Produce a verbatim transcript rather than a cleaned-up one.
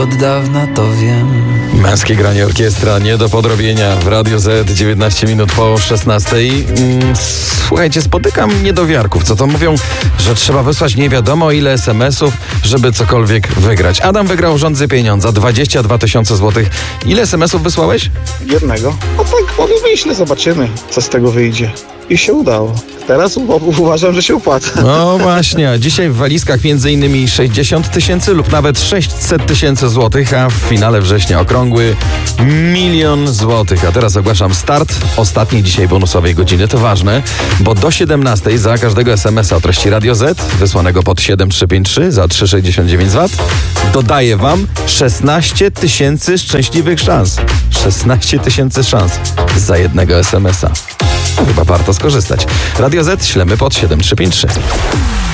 od dawna to wiem. Męskie granie orkiestra, nie do podrobienia w Radio Z, dziewiętnaście minut po szesnastej. Mm, słuchajcie, spotykam niedowiarków, co to mówią, że trzeba wysłać nie wiadomo ile es em esów, żeby cokolwiek wygrać. Adam wygrał Rządzy Pieniądza, dwadzieścia dwa tysiące złotych. Ile es em esów wysłałeś? Jednego. No tak, powiem, wyślę, zobaczymy, co z tego wyjdzie. I się udało. Teraz u- uważam, że się opłaca. No właśnie, a dzisiaj w walizkach między innymi sześćdziesiąt tysięcy lub nawet sześćset tysięcy złotych, a w finale września okrągły milion złotych. A teraz ogłaszam start ostatniej dzisiaj bonusowej godziny. To ważne, bo do siedemnastej za każdego es emesa o treści Radio Z, wysłanego pod siedem trzy pięć trzy za trzy sześćdziesiąt dziewięć złotych, dodaję wam szesnaście tysięcy szczęśliwych szans. szesnaście tysięcy szans za jednego es em esa. Chyba warto skorzystać. Radio Z ślemy pod siedem trzy pięć trzy.